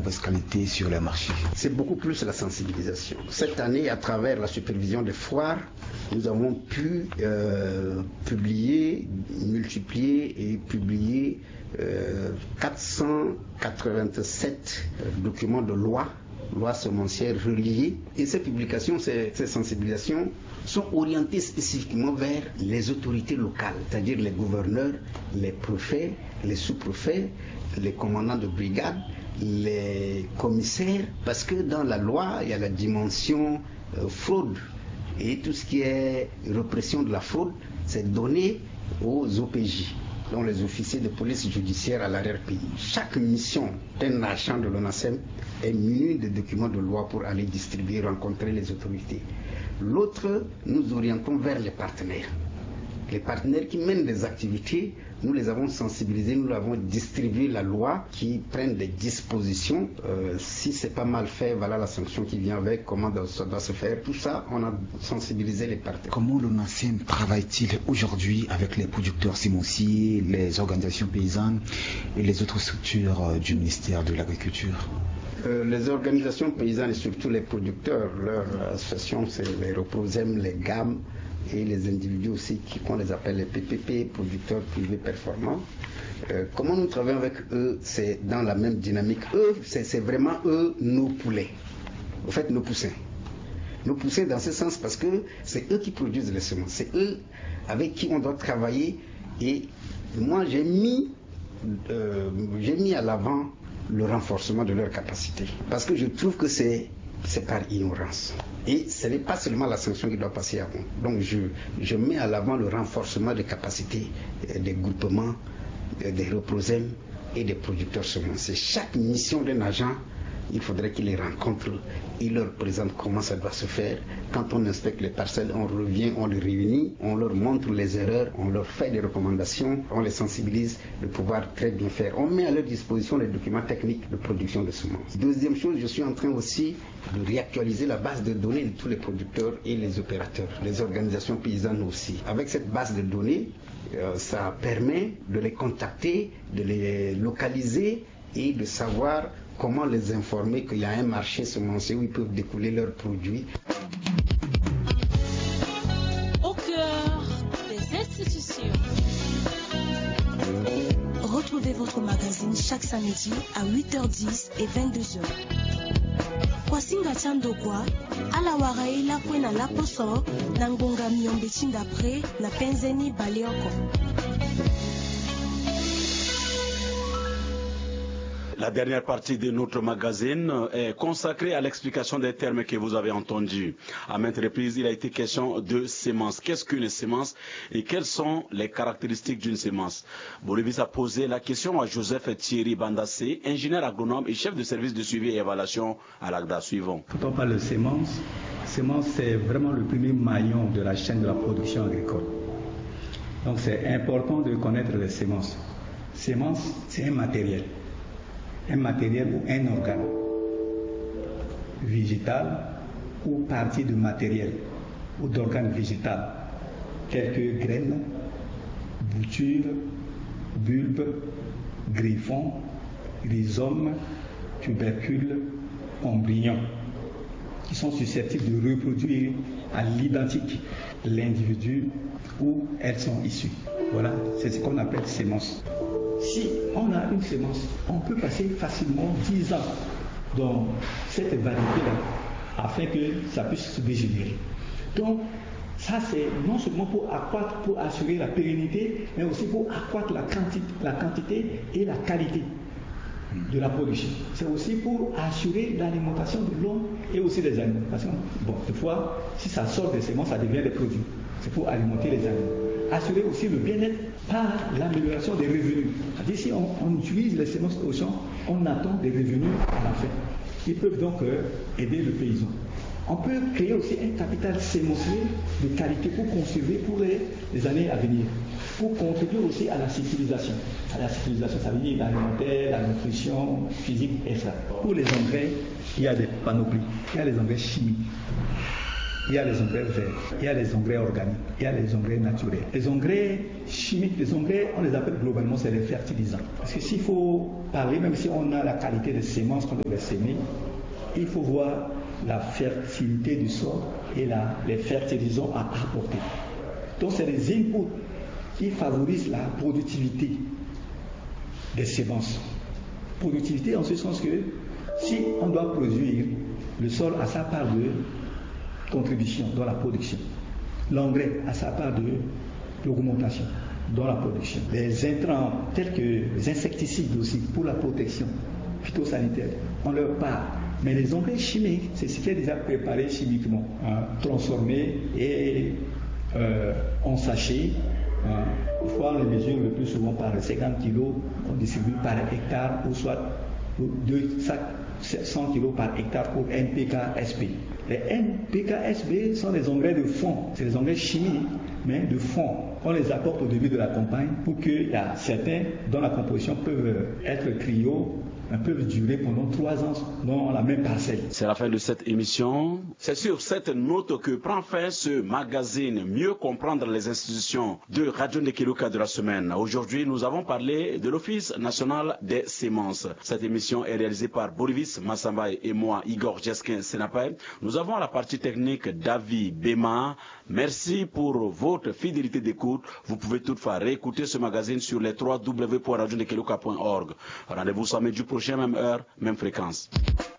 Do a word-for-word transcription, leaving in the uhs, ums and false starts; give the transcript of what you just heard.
mauvaise qualité sur les marchés? C'est beaucoup plus la sensibilisation. Cette année, à travers la supervision des foires, nous avons pu euh, publier, multiplier et publier euh, quatre cent quatre-vingt-sept documents de loi, loi semencière reliés. Et ces publications, ces, ces sensibilisations sont orientées spécifiquement vers les autorités locales, c'est-à-dire les gouverneurs, les préfets, les sous-préfets, les commandants de brigade, les commissaires, parce que dans la loi, il y a la dimension euh, fraude. Et tout ce qui est répression de la fraude, c'est donné aux O P J, donc les officiers de police judiciaire à l'arrière-pays. Chaque mission d'un agent de l'ONASEM est munie de documents de loi pour aller distribuer, rencontrer les autorités. L'autre, nous orientons vers les partenaires. Les partenaires qui mènent des activités, nous les avons sensibilisés, nous avons distribué la loi qui prenne des dispositions. Euh, si c'est pas mal fait, voilà la sanction qui vient avec, comment ça doit se faire. Tout ça, on a sensibilisé les partenaires. Comment l'ONASEM travaille-t-il aujourd'hui avec les producteurs semenciers, les organisations paysannes et les autres structures euh, du ministère de l'Agriculture? Euh, les organisations paysannes et surtout les producteurs, leur association, c'est les Reprosem, les G A M, et les individus aussi qu'on les appelle les P P P, producteurs privés performants. Euh, comment nous travaillons avec eux, c'est dans la même dynamique. Eux, c'est vraiment eux nos poulets, en fait nos poussins. Nos poussins dans ce sens parce que c'est eux qui produisent les semences, c'est eux avec qui on doit travailler. Et moi j'ai mis, euh, j'ai mis à l'avant le renforcement de leurs capacités. Parce que je trouve que c'est c'est par ignorance. Et ce n'est pas seulement la sanction qui doit passer avant. Donc je, je mets à l'avant le renforcement des capacités des groupements, des reprosèmes et des producteurs semenciers. Chaque mission d'un agent, il faudrait qu'il les rencontre, il leur présente comment ça doit se faire. Quand on inspecte les parcelles, on revient, on les réunit, on leur montre les erreurs, on leur fait des recommandations, on les sensibilise de pouvoir très bien faire. On met à leur disposition les documents techniques de production de semences. Deuxième chose, je suis en train aussi de réactualiser la base de données de tous les producteurs et les opérateurs, les organisations paysannes aussi. Avec cette base de données, euh, ça permet de les contacter, de les localiser et de savoir comment les informer qu'il y a un marché semencier où ils peuvent découler leurs produits. Au cœur des institutions. Retrouvez votre magazine chaque samedi à huit heures dix et vingt-deux heures. Kwasinga Chandokwa, ala waraila kwena laposo, nangonga miombe chindapre, na penzeni balioko. La dernière partie de notre magazine est consacrée à l'explication des termes que vous avez entendus. À maintes reprises, il a été question de sémence. Qu'est-ce qu'une sémence et quelles sont les caractéristiques d'une sémence? Bolibis a posé la question à Joseph Thierry Bandassé, ingénieur agronome et chef de service de suivi et évaluation à l'A G D A. Suivant. Quand on parle de sémence, sémence c'est vraiment le premier maillon de la chaîne de la production agricole. Donc c'est important de connaître les sémences. Sémence, c'est un matériel. Un matériel ou un organe végétal ou partie de matériel ou d'organe végétal tels que graines, boutures, bulbes, griffons, rhizomes, tubercules, embryons qui sont susceptibles de reproduire à l'identique l'individu où elles sont issues. Voilà, c'est ce qu'on appelle sémence. Si on a une sémence, on peut passer facilement dix ans dans cette variété-là afin que ça puisse se dégénérer. Donc, ça c'est non seulement pour accroître, pour assurer la pérennité, mais aussi pour accroître la quantité, la quantité et la qualité de la production. C'est aussi pour assurer l'alimentation de l'homme et aussi des animaux. Parce que, bon, des fois, si ça sort des sémences, ça devient des produits. C'est pour alimenter les animaux. Assurer aussi le bien-être par l'amélioration des revenus. C'est-à-dire si on, on utilise les semences au champ, on attend des revenus à la fin. Ils peuvent donc euh, aider le paysan. On peut créer aussi un capital sémencier de qualité pour conserver pour les, les années à venir, pour contribuer aussi à la sécurisation. À la sécurisation, ça veut dire l'alimentaire, la nutrition physique et ça. Pour les engrais, il y a des panoplies, il y a les engrais chimiques. il y a les engrais verts, il y a les engrais organiques, il y a les engrais naturels. Les engrais chimiques, les engrais, on les appelle globalement, c'est les fertilisants. Parce que s'il faut parler, même si on a la qualité de semences qu'on devrait semer, il faut voir la fertilité du sol et la, les fertilisants à apporter. Donc c'est les inputs qui favorisent la productivité des semences. Productivité en ce sens que si on doit produire, le sol a sa part de contribution dans la production. L'engrais a sa part de l'augmentation dans la production. Les intrants tels que les insecticides aussi pour la protection phytosanitaire ont leur part. Mais les engrais chimiques, c'est ce qui est déjà préparé chimiquement, hein, transformé et euh, en sachet. Hein. Il faut les mesurer le plus souvent par cinquante kilos qu'on distribue par hectare ou soit deux sacs cent kilos par hectare pour N P K S B. Les N P K S B sont des engrais de fond, c'est des engrais chimiques, mais de fond. On les apporte au début de la campagne pour qu'il y a certains dont la composition peut être trio, peuvent durer pendant trois ans dans la même parcelle. C'est la fin de cette émission. C'est sur cette note que prend fin ce magazine Mieux comprendre les institutions de Radio Ndekeluka de la semaine. Aujourd'hui, nous avons parlé de l'Office national des semences. Cette émission est réalisée par Bolivis Massambaye et moi, Igor Jeskin Senapay. Nous avons à la partie technique David Bema. Merci pour votre fidélité d'écoute. Vous pouvez toutefois réécouter ce magazine sur les w w w point radio ndekeluka point org. Rendez-vous samedi prochain, même heure, même fréquence.